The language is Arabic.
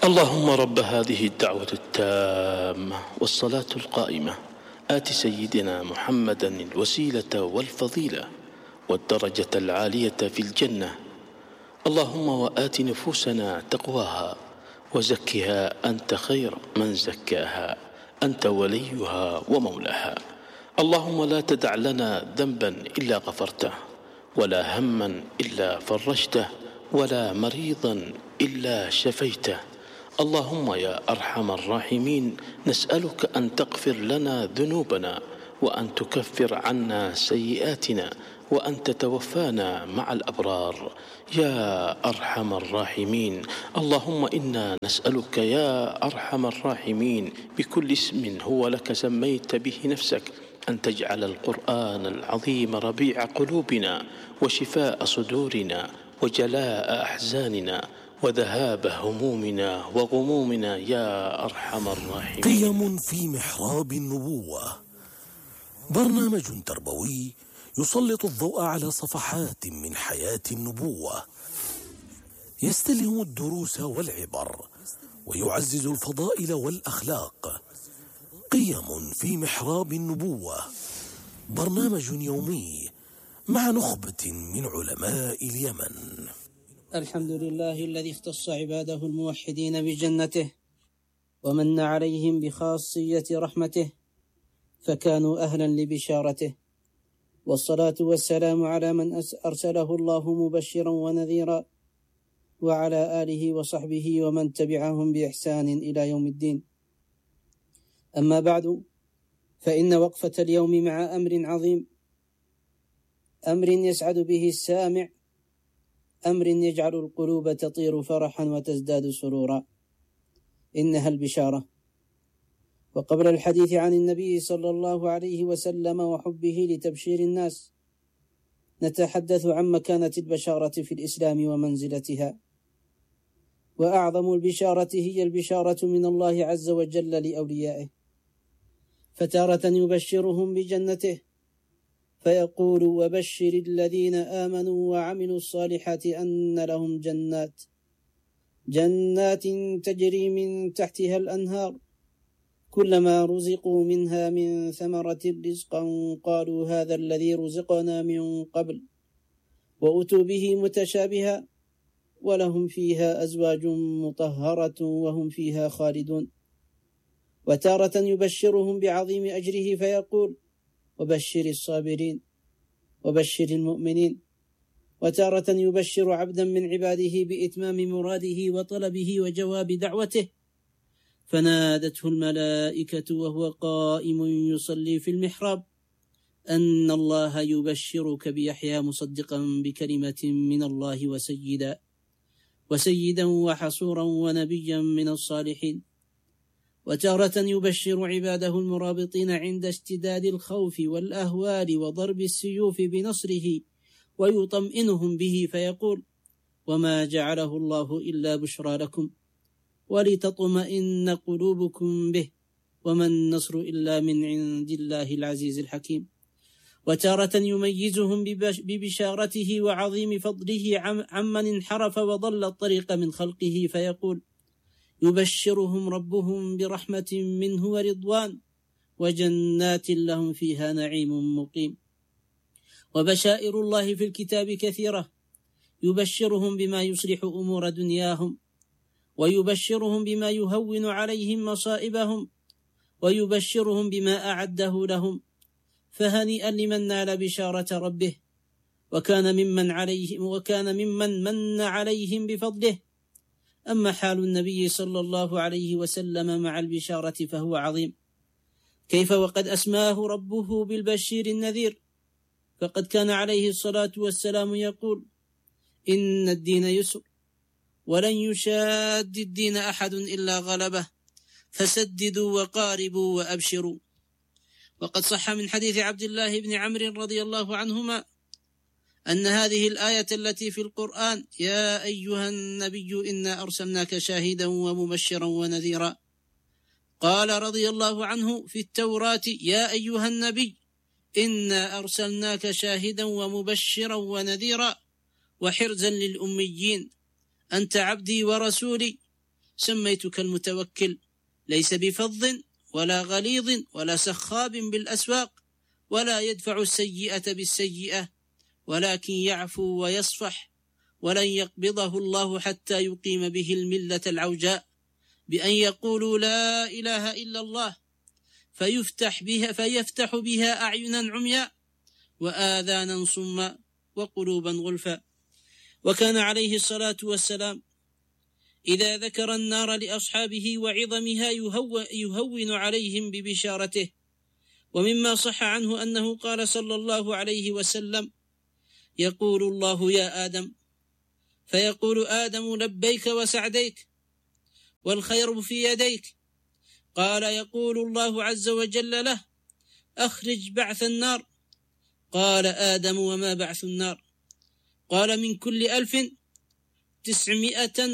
اللهم رب هذه الدعوة التامة والصلاة القائمة آت سيدنا محمدا الوسيلة والفضيلة والدرجة العالية في الجنة. اللهم وآت نفوسنا تقواها وزكها أنت خير من زكاها، أنت وليها ومولاها. اللهم لا تدع لنا ذنبا إلا غفرته، ولا هما إلا فرجته، ولا مريضا إلا شفيته. اللهم يا أرحم الراحمين، نسألك أن تغفر لنا ذنوبنا، وأن تكفر عنا سيئاتنا، وأن تتوفانا مع الأبرار يا أرحم الراحمين. اللهم إنا نسألك يا أرحم الراحمين بكل اسم هو لك سميت به نفسك أن تجعل القرآن العظيم ربيع قلوبنا وشفاء صدورنا وجلاء أحزاننا وذهاب همومنا وغمومنا يا أرحم الراحمين. قيم في محراب النبوة، برنامج تربوي يسلط الضوء على صفحات من حياة النبوة، يستلهم الدروس والعبر ويعزز الفضائل والأخلاق. قيم في محراب النبوة، برنامج يومي مع نخبة من علماء اليمن. الحمد لله الذي اختص عباده الموحدين بجنته ومن عليهم بخاصية رحمته فكانوا أهلا لبشارته، والصلاة والسلام على من أرسله الله مبشرا ونذيرا، وعلى آله وصحبه ومن تبعهم بإحسان إلى يوم الدين. أما بعد، فإن وقفة اليوم مع أمر عظيم، أمر يسعد به السامع، أمر يجعل القلوب تطير فرحا وتزداد سرورا، إنها البشارة. وقبل الحديث عن النبي صلى الله عليه وسلم وحبه لتبشير الناس، نتحدث عن مكانة البشارة في الإسلام ومنزلتها. وأعظم البشارة هي البشارة من الله عز وجل لأوليائه، فتارة يبشرهم بجنته فيقول: وبشر الذين آمنوا وعملوا الصالحات أن لهم جنات تجري من تحتها الأنهار، كلما رزقوا منها من ثمرة رزقا قالوا هذا الذي رزقنا من قبل، وأتوا به متشابها، ولهم فيها أزواج مطهرة وهم فيها خالدون. وتارة يبشرهم بعظيم أجره فيقول: وبشر الصابرين وبشر المؤمنين. وتارة يبشر عبدا من عباده بإتمام مراده وطلبه وجواب دعوته، فنادته الملائكة وهو قائم يصلي في المحراب أن الله يبشرك بيحيى مصدقا بكلمة من الله وسيدا وحصورا ونبيا من الصالحين. وتارة يبشر عباده المرابطين عند اشتداد الخوف والأهوال وضرب السيوف بنصره ويطمئنهم به فيقول: وما جعله الله إلا بشرى لكم ولتطمئن قلوبكم به، وما النصر إلا من عند الله العزيز الحكيم. وتارة يميزهم ببشارته وعظيم فضله عمن انحرف وضل الطريق من خلقه فيقول: يبشرهم ربهم برحمة منه ورضوان وجنات لهم فيها نعيم مقيم. وبشائر الله في الكتاب كثيرة، يبشرهم بما يصلح أمور دنياهم، ويبشرهم بما يهون عليهم مصائبهم، ويبشرهم بما أعده لهم. فهنيئا لمن نال بشارة ربه وكان ممن من عليهم بفضله. أما حال النبي صلى الله عليه وسلم مع البشارة فهو عظيم، كيف وقد أسماه ربه بالبشير النذير، فقد كان عليه الصلاة والسلام يقول: إن الدين يسر ولن يشاد الدين أحد إلا غلبه، فسددوا وقاربوا وأبشروا. وقد صح من حديث عبد الله بن عمرو رضي الله عنهما أن هذه الآية التي في القرآن: يا أيها النبي إنا أرسلناك شاهدا ومبشرا ونذيرا، قال رضي الله عنه في التوراة: يا أيها النبي إنا أرسلناك شاهدا ومبشرا ونذيرا وحرزا للأميين، أنت عبدي ورسولي، سميتك المتوكل، ليس بفظ ولا غليظ ولا سخاب بالأسواق، ولا يدفع السيئة بالسيئة، ولكن يعفو ويصفح، ولن يقبضه الله حتى يقيم به الملة العوجاء، بأن يقولوا لا إله إلا الله فيفتح بها أعينا عمياء وآذانا صما وقلوبا غلفا. وكان عليه الصلاة والسلام إذا ذكر النار لأصحابه وعظمها يهون عليهم ببشارته. ومما صح عنه أنه قال صلى الله عليه وسلم: يقول الله يا آدم، فيقول آدم لبيك وسعديك والخير في يديك. قال يقول الله عز وجل له: أخرج بعث النار. قال آدم: وما بعث النار؟ قال: من كل 1900